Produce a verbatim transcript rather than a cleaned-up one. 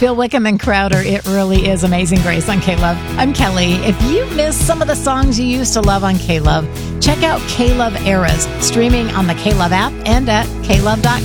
Bill Wickham and Crowder, it really is Amazing Grace on K-Love. I'm Kelly. If you missed some of the songs you used to love on K-Love, check out K-Love Eras, streaming on the K-Love app and at K Love dot com.